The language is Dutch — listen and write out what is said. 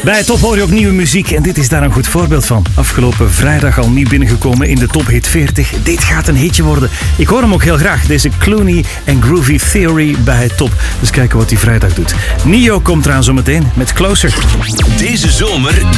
Bij Top hoor je ook nieuwe muziek en dit is daar een goed voorbeeld van. Afgelopen vrijdag al nieuw binnengekomen in de Top Hit 40. Dit gaat een hitje worden. Ik hoor hem ook heel graag. Deze Clooney en Groovy Theory bij Top. Dus kijken wat hij vrijdag doet. Nio komt eraan zometeen met Closer. Deze zomer